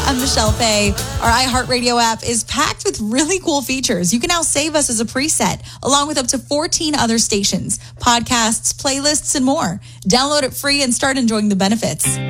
I'm Michelle Fay. Our iHeartRadio app is packed with really cool features. You can now save us as a preset, along with up to 14 other stations, podcasts, playlists, and more. Download it free and start enjoying the benefits.